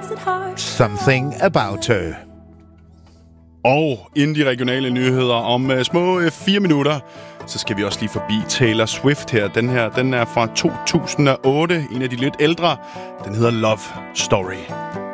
Something About Her. Og inden de regionale nyheder om små 4 minutter, så skal vi også lige forbi Taylor Swift her. Den er fra 2008, en af de lidt ældre. Den hedder Love Story.